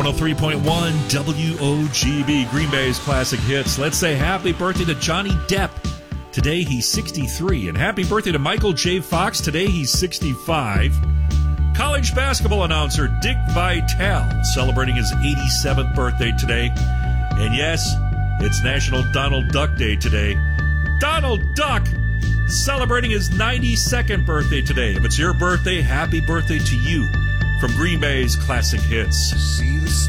103.1 WOGB, Green Bay's Classic Hits. Let's say happy birthday to Johnny Depp. Today he's 63. And happy birthday to Michael J. Fox. Today he's 65. College basketball announcer Dick Vitale celebrating his 87th birthday today. And yes, it's National Donald Duck Day today. Donald Duck celebrating his 92nd birthday today. If it's your birthday, happy birthday to you from Green Bay's Classic Hits.